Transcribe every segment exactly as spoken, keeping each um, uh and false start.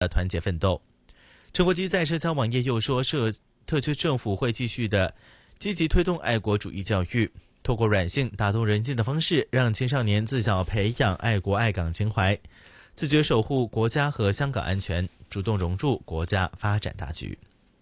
团结奋斗。陈国基在社交网页又说，社特区政府会继续的积极推动爱国主义教育，透过软性打动人心的方式，让青少年自小培养爱国爱港情怀，自觉守护国家和香港安全，主动融入国家发展大局。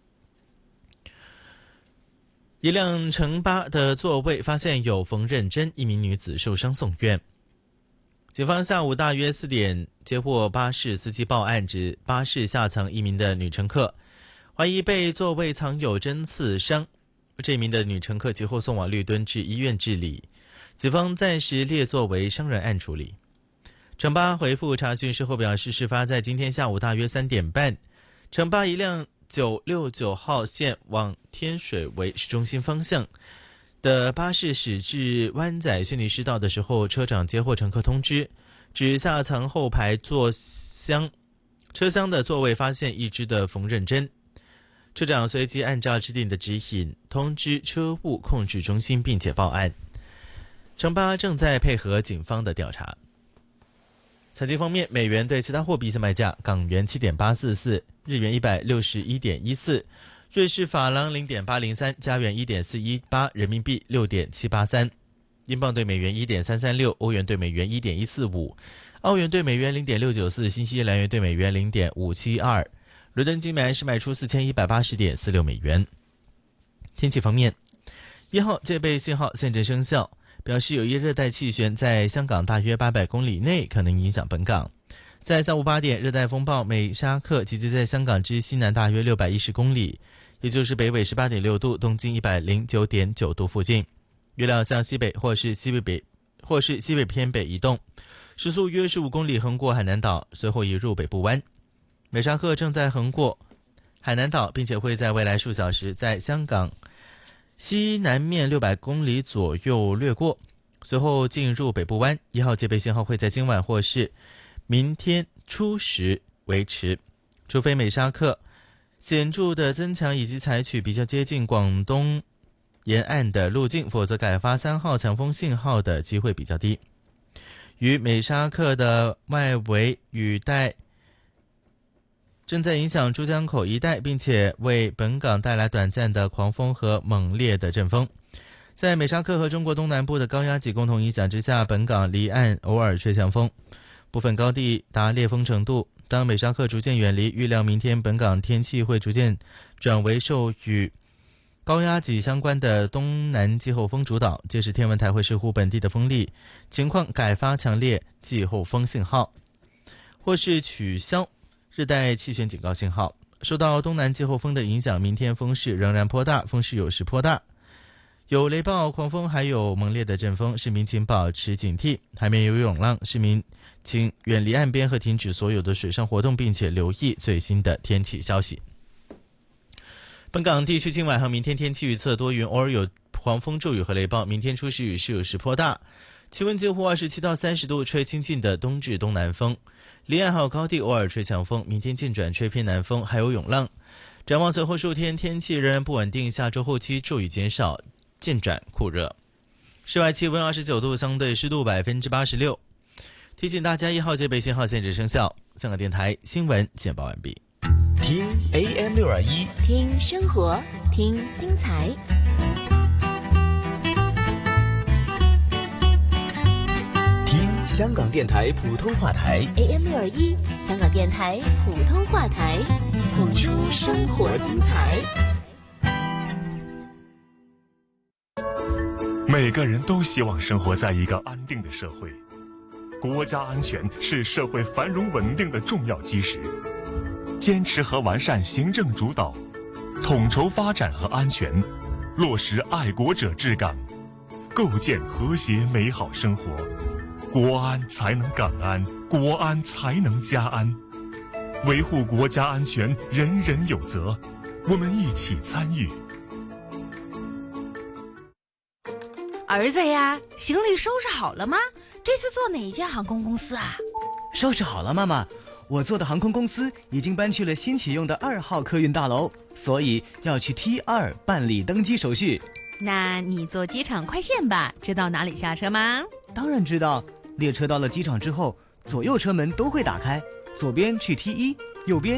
一辆城巴的座位发现有缝纫针，一名女子受伤送院。警方下午大约四点接获巴士司机报案，指巴士下层一名的女乘客怀疑被座位藏有针刺伤，这名的女乘客其后送往绿墩至医院治理，警方暂时列作为伤人案处理。城巴回复查询事后表示，事发在今天下午大约三点半，城巴一辆九六九号线往天水围市中心方向的巴士驶至湾仔轩尼诗道的时候，车长接获乘客通知，指下层后排座厢车厢的座位发现一支的缝纫针。车长随即按照制定的指引通知车务控制中心，并且报案。城巴正在配合警方的调查。财经方面，美元对其他货币的卖价：港元 七点八四四， 日元 一百六十一点一四，瑞士法郎 零点八零三， 加元 一点四一八， 人民币 六点七八三， 英镑对美元 一点三三六， 欧元对美元 一点一四五， 澳元对美元 零点六九四， 新西兰元对美元 零点五七二。 伦敦金每安士卖出 四千一百八十点四六美元。天气方面，一号戒备信号现正生效，表示有一热带气旋在香港大约八百公里内可能影响本港。在下午八点，热带风暴美沙克集结在香港之西南大约六百一十公里，也就是北纬 十八点六度，东经 一百零九点九度附近。预料向西北或是西北北或是西北偏北移动，时速约十五公里，横过海南岛，随后移入北部湾。美沙克正在横过海南岛，并且会在未来数小时在香港西南面六百公里左右掠过，随后进入北部湾。一号戒备信号会在今晚或是明天初时维持，除非美沙克显著的增强以及采取比较接近广东沿岸的路径，否则改发三号强风信号的机会比较低。与美沙克的外围雨带正在影响珠江口一带，并且为本港带来短暂的狂风和猛烈的阵风。在美沙克和中国东南部的高压脊共同影响之下，本港离岸偶尔吹强风，部分高地达烈风程度。当美沙克逐渐远离，预料明天本港天气会逐渐转为受与高压脊相关的东南季候风主导，届时天文台会视乎本地的风力情况改发强烈季候风信号，或是取消热带气旋警告信号。受到东南季候风的影响，明天风势仍然颇大，风势有时颇大，有雷暴、狂风，还有猛烈的阵风，市民请保持警惕。海面有涌浪，市民请远离岸边和停止所有的水上活动，并且留意最新的天气消息。本港地区今晚和明天天气预测多云，偶尔有狂风骤雨和雷暴，明天初时雨势有时颇大，气温介乎二十七到三十度，吹清劲的东至东南风，离岸还有高地偶尔吹强风，明天渐转吹偏南风，还有涌浪。展望随后数天天气仍然不稳定，下周后期骤雨减少，渐转酷热。室外气温二十九度，相对湿度 百分之八十六。 提醒大家，一号戒备信号现正生效。香港电台新闻简报完毕。 听 A M 六二一， 听生活，听精彩。 听香港电台普通话台 A M 六二一，香港电台普通话台，谱出生活精彩。 每个人都希望生活在一个安定的社会，国家安全是社会繁荣稳定的重要基石。坚持和完善行政主导，统筹发展和安全，落实爱国者治港，构建和谐美好生活。国安才能港安，国安才能家安。维护国家安全，人人有责，我们一起参与。 儿子呀，行李收拾好了吗？这次坐哪一家航空公司啊？ 收拾好了，妈妈。我做的航空公司已经搬去了新启用的二号客运大楼，所以要去 T 二 办理登机手续。 那你坐机场快线吧，知道哪里下车吗？ 当然知道，列车到了机场之后，左右车门都会打开，左边去 T 一， 右边